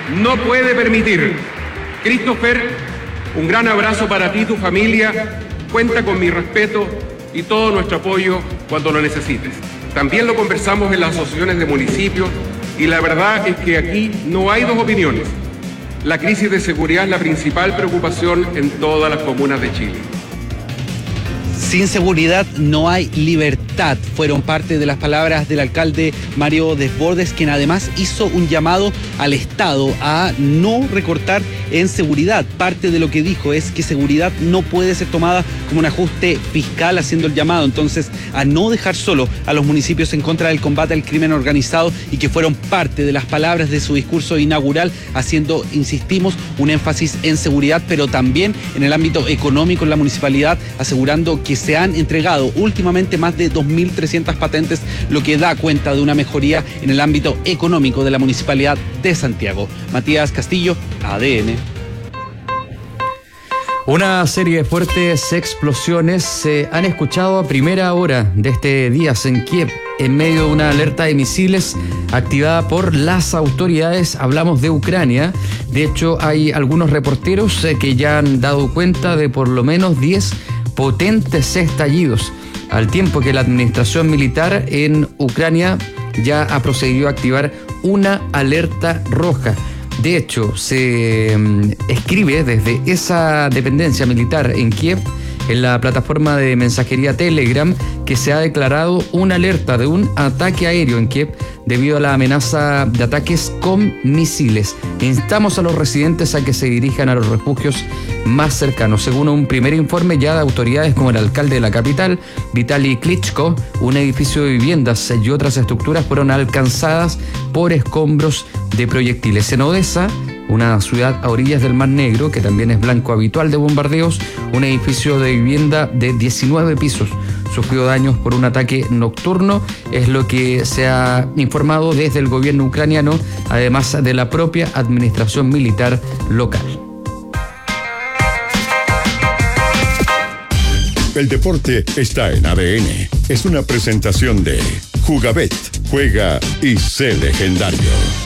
no puede permitir. Christopher, un gran abrazo para ti y tu familia. Cuenta con mi respeto y todo nuestro apoyo cuando lo necesites. También lo conversamos en las asociaciones de municipios y la verdad es que aquí no hay dos opiniones. La crisis de seguridad es la principal preocupación en todas las comunas de Chile. Sin seguridad no hay libertad. Fueron parte de las palabras del alcalde Mario Desbordes, quien además hizo un llamado al Estado a no recortar en seguridad. Parte de lo que dijo es que seguridad no puede ser tomada como un ajuste fiscal, haciendo el llamado entonces a no dejar solo a los municipios en contra del combate al crimen organizado, y que fueron parte de las palabras de su discurso inaugural, haciendo, insistimos, un énfasis en seguridad, pero también en el ámbito económico en la municipalidad, asegurando que se han entregado últimamente más de 2.300 patentes, lo que da cuenta de una mejoría en el ámbito económico de la Municipalidad de Santiago. Matías Castillo, ADN. Una serie de fuertes explosiones se han escuchado a primera hora de este día en Kiev, en medio de una alerta de misiles activada por las autoridades. Hablamos de Ucrania. De hecho, hay algunos reporteros que ya han dado cuenta de por lo menos 10 potentes estallidos, al tiempo que la administración militar en Ucrania ya ha procedido a activar una alerta roja. De hecho, se escribe desde esa dependencia militar en Kiev, en la plataforma de mensajería Telegram, que se ha declarado una alerta de un ataque aéreo en Kiev debido a la amenaza de ataques con misiles. Instamos a los residentes a que se dirijan a los refugios más cercanos. Según un primer informe ya de autoridades como el alcalde de la capital, Vitaly Klitschko, un edificio de viviendas y otras estructuras fueron alcanzadas por escombros de proyectiles. En Odessa, una ciudad a orillas del Mar Negro, que también es blanco habitual de bombardeos, un edificio de vivienda de 19 pisos sufrió daños por un ataque nocturno, es lo que se ha informado desde el gobierno ucraniano, además de la propia administración militar local. El deporte está en ADN. Es una presentación de Jugabet. Juega y sé legendario.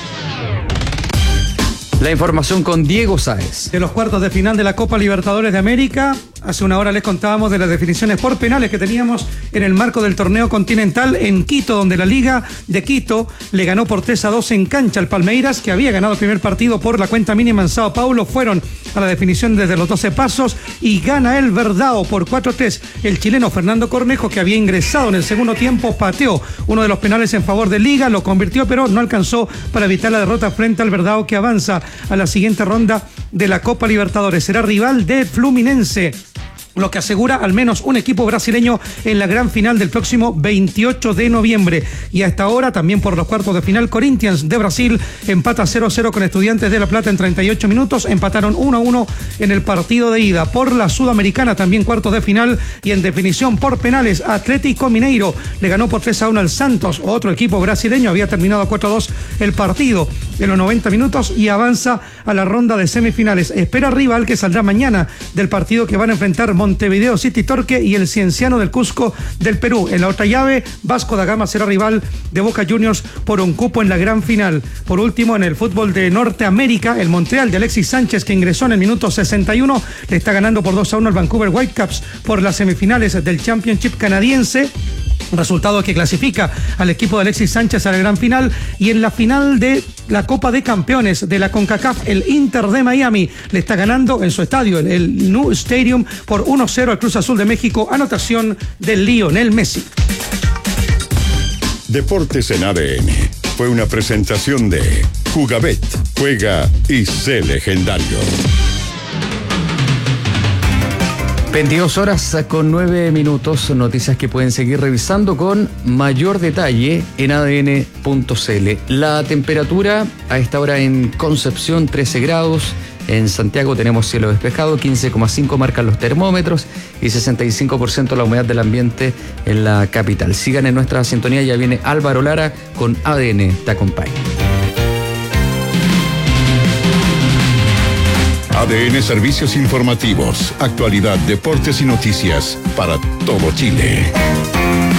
La información con Diego Sáez. De los cuartos de final de la Copa Libertadores de América, hace una hora les contábamos de las definiciones por penales que teníamos en el marco del torneo continental en Quito, donde la Liga de Quito le ganó por 3-2 en cancha al Palmeiras, que había ganado el primer partido por la cuenta mínima en Sao Paulo. Fueron a la definición desde los 12 pasos y gana el Verdao por 4-3. El chileno Fernando Cornejo, que había ingresado en el segundo tiempo, pateó uno de los penales en favor de Liga, lo convirtió, pero no alcanzó para evitar la derrota frente al Verdao, que avanza a la siguiente ronda de la Copa Libertadores. Será rival de Fluminense, lo que asegura al menos un equipo brasileño en la gran final del próximo 28 de noviembre. Y a esta hora, también por los cuartos de final, Corinthians de Brasil empata 0-0 con Estudiantes de La Plata en 38 minutos. Empataron 1-1 en el partido de ida. Por la Sudamericana, también cuartos de final y en definición por penales, Atlético Mineiro le ganó por 3-1 al Santos. Otro equipo brasileño había terminado 4-2 el partido en los 90 minutos y avanza a la ronda de semifinales. Espera rival que saldrá mañana del partido que van a enfrentar Montevideo City Torque y el Cienciano del Cusco del Perú. En la otra llave, Vasco da Gama será rival de Boca Juniors por un cupo en la gran final. Por último, en el fútbol de Norteamérica, el Montreal de Alexis Sánchez, que ingresó en el minuto 61, le está ganando por 2-1 al Vancouver Whitecaps por las semifinales del Championship canadiense. Resultado que clasifica al equipo de Alexis Sánchez a la gran final. Y en la final de la Copa de Campeones de la CONCACAF, el Inter de Miami le está ganando en su estadio, el New Stadium, por 1-0 al Cruz Azul de México. Anotación de Lionel Messi. Deportes en ADN. Fue una presentación de Jugabet. Juega y sé legendario. 22 horas con 9 minutos, noticias que pueden seguir revisando con mayor detalle en adn.cl. La temperatura a esta hora en Concepción, 13 grados. En Santiago tenemos cielo despejado, 15,5 marcan los termómetros y 65% la humedad del ambiente en la capital. Sigan en nuestra sintonía, ya viene Álvaro Lara con ADN Te Acompaña. ADN Servicios Informativos, actualidad, deportes y noticias para todo Chile.